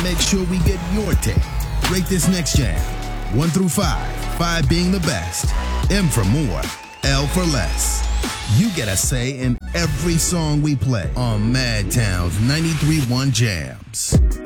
make sure we get your take. Rate this next jam. 1 through 5, 5 being the best, M for more, L for less. You get a say in every song we play on Madtown's 93.1 Jams.